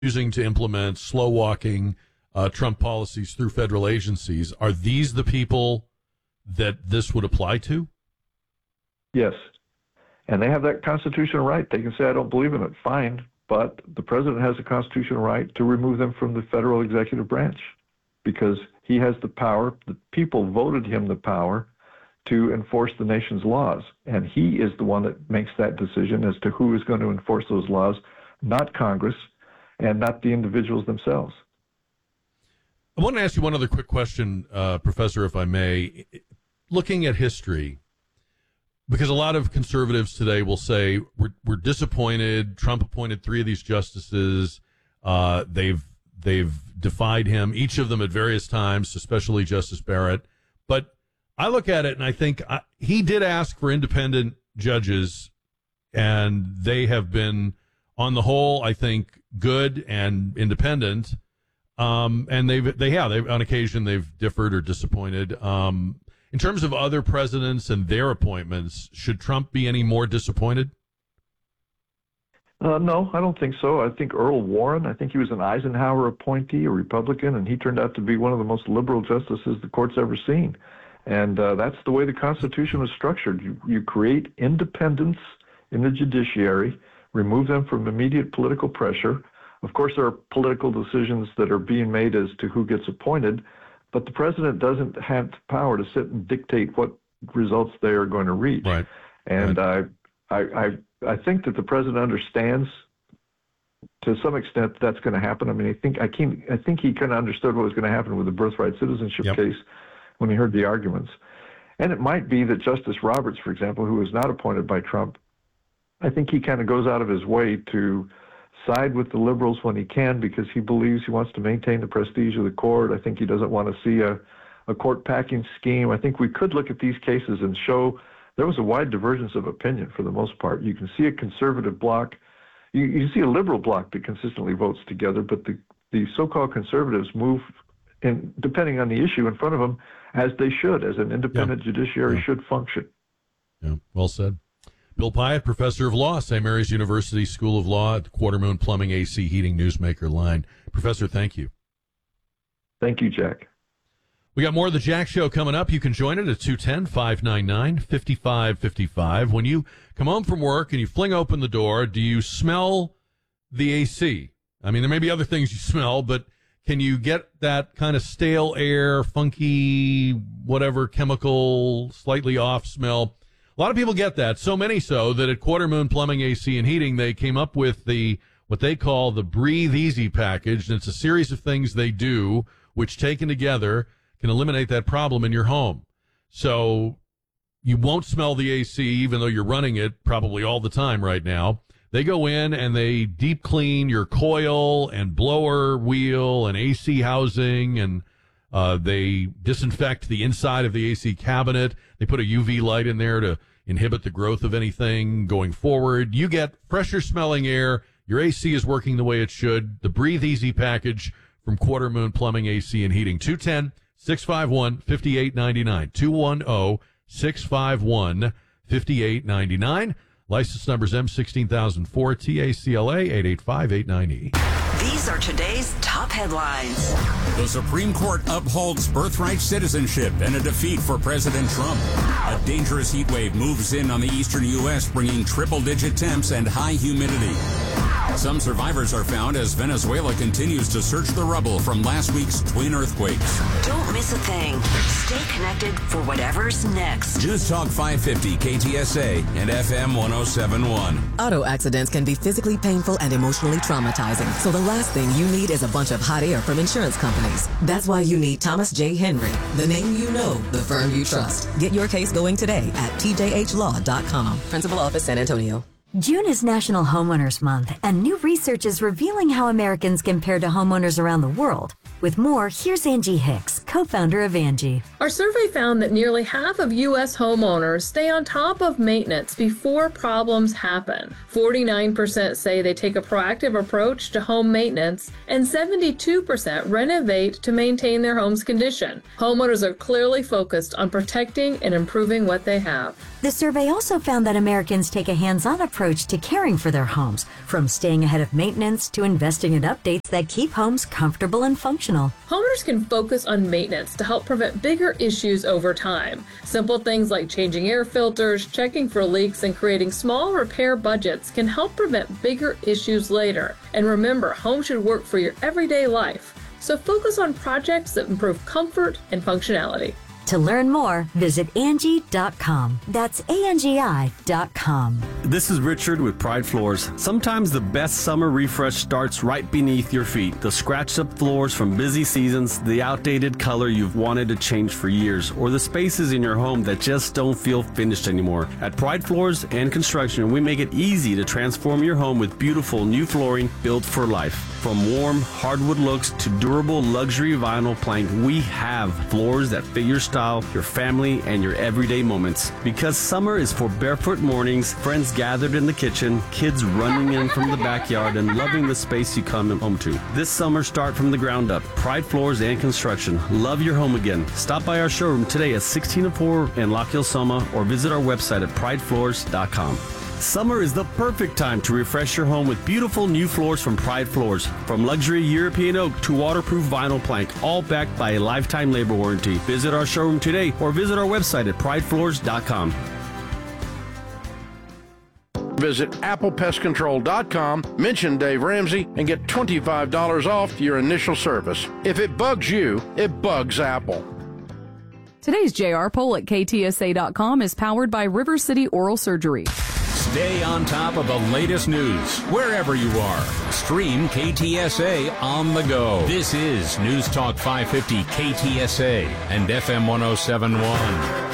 refusing to implement slow-walking Trump policies through federal agencies, are these the people that this would apply to? Yes. And they have that constitutional right. They can say, I don't believe in it. Fine. But the president has a constitutional right to remove them from the federal executive branch because he has the power. The people voted him the power to enforce the nation's laws. And he is the one that makes that decision as to who is going to enforce those laws, not Congress and not the individuals themselves. I want to ask you one other quick question, Professor, if I may. Looking at history, because a lot of conservatives today will say, we're disappointed. Trump appointed 3 of these justices. They've defied him, each of them at various times, especially Justice Barrett. But I look at it and I think he did ask for independent judges, and they have been, on the whole, I think, good and independent. And they've on occasion they've differed or disappointed. In terms of other presidents and their appointments, should Trump be any more disappointed? No, I don't think so. I think Earl Warren, I think he was an Eisenhower appointee, a Republican, and he turned out to be one of the most liberal justices the court's ever seen. And that's the way the Constitution was structured. You create independence in the judiciary, remove them from immediate political pressure. Of course, there are political decisions that are being made as to who gets appointed, but the president doesn't have the power to sit and dictate what results they are going to reach. Right. And I think that the president understands to some extent that's going to happen. I mean, I think he kind of understood what was going to happen with the birthright citizenship case when he heard the arguments. And it might be that Justice Roberts, for example, who was not appointed by Trump, I think he kind of goes out of his way to side with the liberals when he can because he believes he wants to maintain the prestige of the court. I think he doesn't want to see a court packing scheme. I think we could look at these cases and show there was a wide divergence of opinion for the most part. You can see a conservative bloc. You see a liberal bloc that consistently votes together, but the so-called conservatives move, and depending on the issue in front of them, as they should, as an independent judiciary should function. Yeah, well said. Bill Pyatt, professor of law, St. Mary's University School of Law at the Quarter-Moon Plumbing AC Heating Newsmaker line. Professor, thank you. Thank you, Jack. We got more of the Jack Show coming up. You can join it at 210-599-5555. When you come home from work and you fling open the door, do you smell the AC? I mean, there may be other things you smell, but can you get that kind of stale air, funky, whatever, chemical, slightly off smell? A lot of people get that, so many so that at Quarter-Moon Plumbing, AC, and Heating, they came up with what they call the Breathe Easy package, and it's a series of things they do, which taken together can eliminate that problem in your home. So you won't smell the AC, even though you're running it probably all the time right now. They go in and they deep clean your coil and blower wheel and AC housing, and they disinfect the inside of the AC cabinet. They put a UV light in there to inhibit the growth of anything going forward. You get fresher smelling air. Your AC is working the way it should. The Breathe Easy package from Quarter-Moon Plumbing, AC, and Heating. 210-651-5899. 210-651-5899. License numbers M16004 TACLA 885-89E. These are today's top headlines. The Supreme Court upholds birthright citizenship and a defeat for President Trump. A dangerous heat wave moves in on the eastern U.S., bringing triple-digit temps and high humidity. Some survivors are found as Venezuela continues to search the rubble from last week's twin earthquakes. Don't miss a thing. Stay connected for whatever's next. News Talk 550 KTSA and FM 1071. Auto accidents can be physically painful and emotionally traumatizing. So the last thing you need is a bunch of hot air from insurance companies. That's why you need Thomas J. Henry, the name you know, the firm you trust. Get your case going today at tjhlaw.com. Principal Office, San Antonio. June is National Homeowners Month, and new research is revealing how Americans compare to homeowners around the world. With more, here's Angie Hicks, co-founder of Angie. Our survey found that nearly half of U.S. homeowners stay on top of maintenance before problems happen. 49% say they take a proactive approach to home maintenance, and 72% renovate to maintain their home's condition. Homeowners are clearly focused on protecting and improving what they have. The survey also found that Americans take a hands-on approach to caring for their homes, from staying ahead of maintenance to investing in updates that keep homes comfortable and functional. Homeowners can focus on maintenance to help prevent bigger issues over time. Simple things like changing air filters, checking for leaks, and creating small repair budgets can help prevent bigger issues later. And remember, home should work for your everyday life. So focus on projects that improve comfort and functionality. To learn more, visit Angie.com. That's ANGI.com. This is Richard with Pride Floors. Sometimes the best summer refresh starts right beneath your feet. The scratched up floors from busy seasons, the outdated color you've wanted to change for years, or the spaces in your home that just don't feel finished anymore. At Pride Floors and Construction, we make it easy to transform your home with beautiful new flooring built for life. From warm hardwood looks to durable luxury vinyl plank, we have floors that fit your style, your family, and your everyday moments. Because summer is for barefoot mornings, friends gathered in the kitchen, kids running in from the backyard, and loving the space you come home to. This summer, start from the ground up. Pride Floors and Construction. Love your home again. Stop by our showroom today at 1604 in Lock Hill, Soma, or visit our website at pridefloors.com. Summer is the perfect time to refresh your home with beautiful new floors from Pride Floors. From luxury European oak to waterproof vinyl plank, all backed by a lifetime labor warranty. Visit our showroom today or visit our website at pridefloors.com. Visit applepestcontrol.com, mention Dave Ramsey, and get $25 off your initial service. If it bugs you, it bugs Apple. Today's JR poll at KTSA.com is powered by River City Oral Surgery. Stay on top of the latest news wherever you are. Stream KTSA on the go. This is News Talk 550 KTSA and FM 1071.